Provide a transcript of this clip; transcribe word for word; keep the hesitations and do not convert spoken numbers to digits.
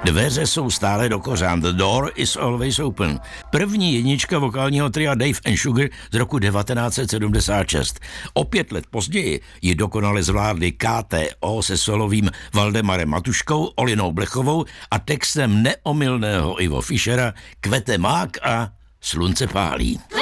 Dveře jsou stále do kořán. The door is always open. První jednička vokálního tria Dave and Sugar z roku devatenáct set sedmdesát šest. O pět let později ji dokonale zvládli K T O se solovým Valdemarem Matuškou, Olinou Blechovou a textem neomylného Ivo Fischera Kvete mák a Slunce pálí.